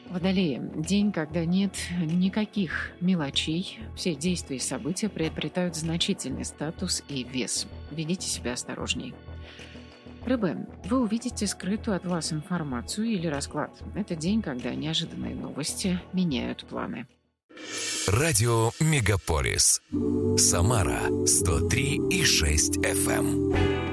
Водолеи. День, когда нет никаких мелочей. Все действия и события приобретают значительный статус и вес. Ведите себя осторожней. Рыбы. Вы увидите скрытую от вас информацию или расклад. Это день, когда неожиданные новости меняют планы. Радио Мегаполис. Самара 103,6 FM.